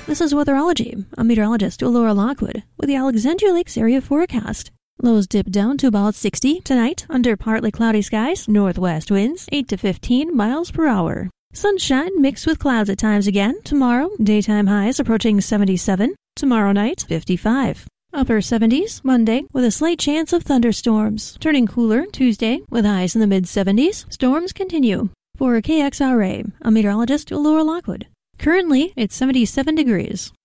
This is Weatherology. I'm meteorologist Laura Lockwood with the Alexandria Lakes area forecast. Lows dip down to about 60 tonight under partly cloudy skies, northwest winds 8 to 15 miles per hour. Sunshine mixed with clouds at times again. Tomorrow, daytime highs approaching 77. Tomorrow night, 55. Upper 70s Monday with a slight chance of thunderstorms. Turning cooler Tuesday with highs in the mid-70s. Storms continue. For KXRA, I'm meteorologist Laura Lockwood. Currently, it's 77 degrees.